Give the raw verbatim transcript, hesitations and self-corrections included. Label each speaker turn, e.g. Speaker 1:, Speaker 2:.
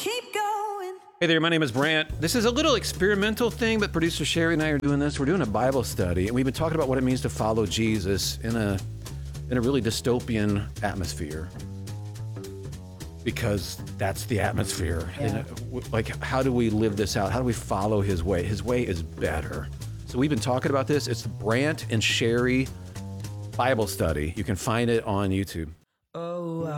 Speaker 1: keep going.
Speaker 2: Hey there, my name is Brant. This is a little experimental thing, but producer Sherry and I are doing this. We're doing a Bible study, and we've been talking about what it means to follow Jesus in a in a really dystopian atmosphere. Because that's the atmosphere.
Speaker 3: Yeah.
Speaker 2: And, like, how do we live this out? How do we follow his way? His way is better. So we've been talking about this. It's the Brant and Sherry Bible study. You can find it on YouTube.